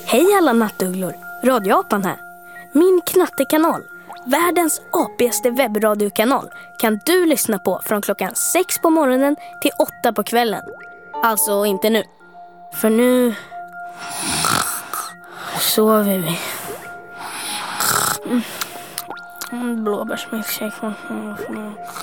Hej alla nattugglor, Radioapan här. Min knattekanal, världens apigaste webbradiokanal, kan du lyssna på från klockan 6 på morgonen till 8 på kvällen. Alltså inte nu, för nu sover vi. Blåbärsmilkshake.